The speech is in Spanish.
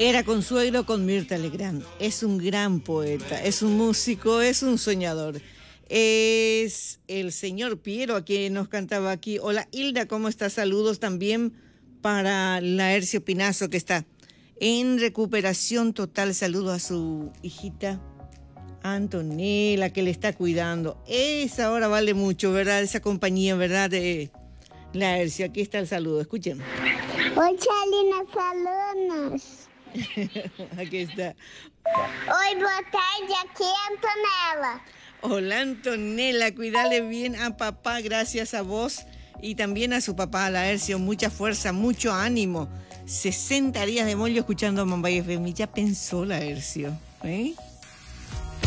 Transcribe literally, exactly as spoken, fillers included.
Era consuegro con Mirta Legrand. Es un gran poeta, es un músico, es un soñador. Es el señor Piero a quien nos cantaba aquí. Hola Hilda, ¿cómo estás? Saludos también para Laercio Pinazo, que está en recuperación total. Saludo a su hijita Antonella, que le está cuidando. Esa hora vale mucho, ¿verdad? Esa compañía, ¿verdad? De Laercio. Aquí está el saludo, escuchen. Hoy Chalina, saludos. Aquí está. Oi, boa tarde, aquí Antonella. Hola Antonella, cuídale bien a papá, gracias a vos y también a su papá, Laercio. Mucha fuerza, mucho ánimo. sesenta días de mollo escuchando a Mumbai F M. Ya pensó Laercio, ¿eh?